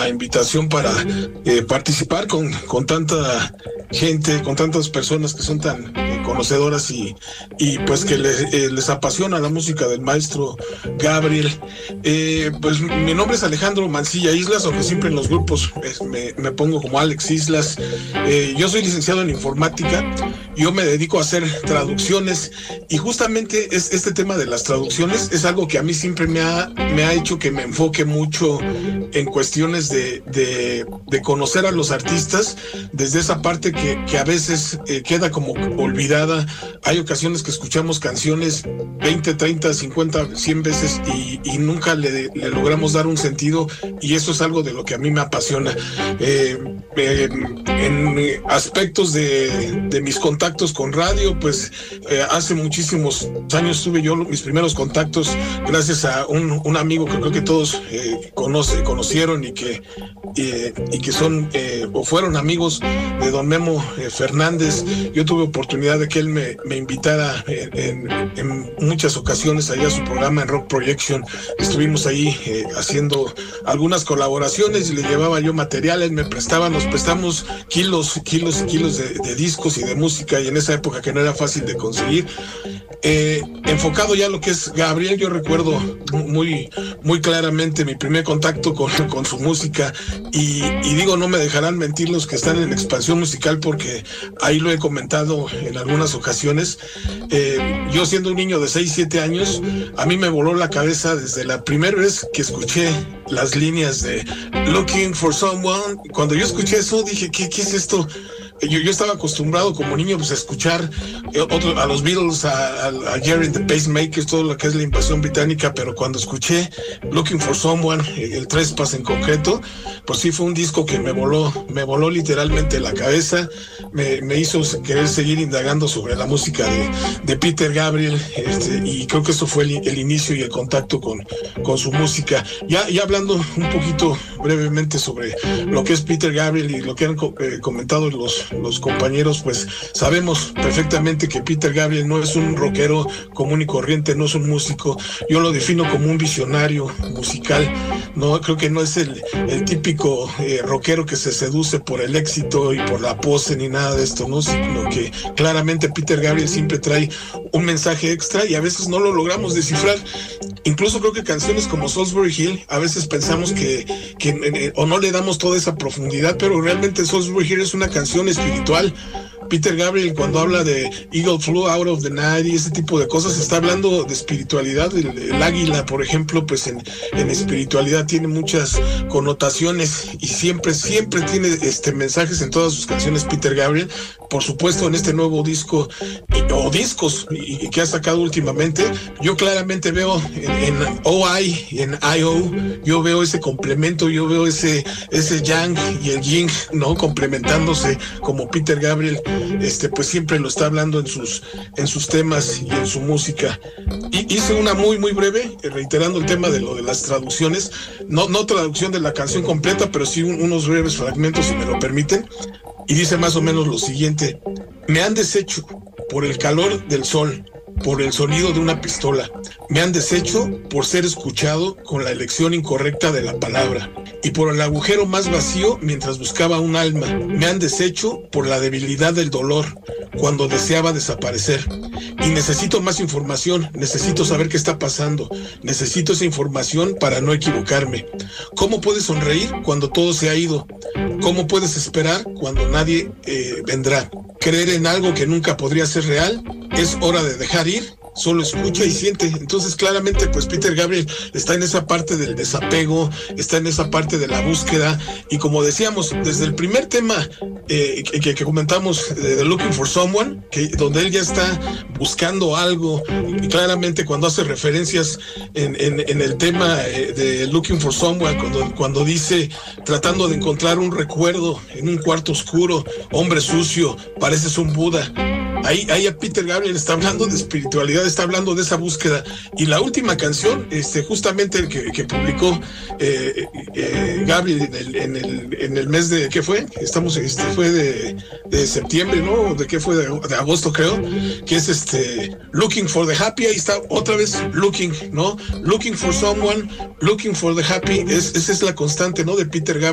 la invitación para participar con tanta gente, con tantas personas que son tan conocedoras y pues que les apasiona la música del maestro Gabriel. Pues mi nombre es Alejandro Mancilla Islas, aunque siempre en los grupos me pongo como Alex Islas. Yo soy licenciado en informática, yo me dedico a hacer traducciones y justamente este tema de las traducciones es algo que a mí siempre me ha hecho que me enfoque mucho en cuestiones de conocer a los artistas desde esa parte que a veces queda como olvidada. Hay ocasiones que escuchamos canciones 20, 30, 50, 100 veces y nunca le logramos dar un sentido, y eso es algo de lo que a mí me apasiona. En aspectos de mis contactos con radio, pues hace muchísimos años tuve yo mis primeros contactos gracias a un amigo que creo que todos conocieron y que son o fueron amigos de don Memo Fernández. Yo tuve oportunidad de que él me invitara en muchas ocasiones allá a su programa en Rock Projection. Estuvimos ahí haciendo algunas colaboraciones y le llevaba yo materiales, nos prestamos kilos y kilos de discos y de música, y en esa época que no era fácil de conseguir. Enfocado ya a lo que es Gabriel, yo recuerdo muy, muy claramente mi primer contacto con su música, y digo, no me dejarán mentir los que están en Expansión Musical, porque ahí lo he comentado en algunas ocasiones. Yo siendo un niño de 6, 7 años, a mí me voló la cabeza desde la primera vez que escuché las líneas de Looking for Someone. Cuando yo escuché eso dije, ¿qué es esto? Yo estaba acostumbrado como niño pues a escuchar a los Beatles, a Jerry and the Pacemakers, todo lo que es la invasión británica, pero cuando escuché Looking for Someone, el Trespass en concreto, pues sí fue un disco que me voló literalmente la cabeza, me hizo querer seguir indagando sobre la música de Peter Gabriel, y creo que esto fue el inicio y el contacto con su música. Ya hablando un poquito brevemente sobre lo que es Peter Gabriel y lo que han comentado los compañeros, pues sabemos perfectamente que Peter Gabriel no es un rockero común y corriente, no es un músico. Yo lo defino como un visionario musical. No creo que no es el típico rockero que se seduce por el éxito y por la pose ni nada de esto, ¿no? Sino que claramente Peter Gabriel siempre trae un mensaje extra y a veces no lo logramos descifrar. Incluso creo que canciones como Salisbury Hill a veces pensamos que o no le damos toda esa profundidad, pero realmente Salisbury Hill es una canción espiritual. Peter Gabriel, cuando habla de Eagle Flew Out of the Night y ese tipo de cosas, está hablando de espiritualidad. El águila, por ejemplo, pues en espiritualidad tiene muchas connotaciones y siempre tiene mensajes en todas sus canciones Peter Gabriel. Por supuesto, en este nuevo disco o discos que ha sacado últimamente, yo claramente veo en OI y en I.O., yo veo ese complemento, yo veo ese yang y el yin, ¿no? Complementándose, como Peter Gabriel pues siempre lo está hablando en sus temas y en su música. Y hice una muy muy breve, reiterando el tema de lo de las traducciones, no traducción de la canción completa, pero sí unos breves fragmentos, si me lo permiten, y dice más o menos lo siguiente: me han deshecho por el calor del sol, por el sonido de una pistola. Me han deshecho por ser escuchado con la elección incorrecta de la palabra y por el agujero más vacío mientras buscaba un alma. Me han deshecho por la debilidad del dolor cuando deseaba desaparecer. Y necesito más información, necesito saber qué está pasando, necesito esa información para no equivocarme. ¿Cómo puedes sonreír cuando todo se ha ido? ¿Cómo puedes esperar cuando nadie vendrá? ¿Creer en algo que nunca podría ser real? Es hora de dejar ir. Solo escucha y siente. Entonces claramente pues Peter Gabriel está en esa parte del desapego, está en esa parte de la búsqueda, y como decíamos, desde el primer tema que comentamos de Looking for Someone, donde él ya está buscando algo, y claramente cuando hace referencias en el tema de Looking for Someone, cuando dice tratando de encontrar un recuerdo en un cuarto oscuro, hombre sucio, pareces un Buda. Ahí a Peter Gabriel está hablando de espiritualidad, está hablando de esa búsqueda. Y la última canción, justamente que publicó Gabriel en el mes de, ¿qué fue? Fue de septiembre, ¿no? ¿De qué fue? De agosto, creo, que es Looking for the Happy. Ahí está otra vez Looking, ¿no? Looking for Someone, Looking for the Happy. Esa es la constante, ¿no? De Peter Gabriel.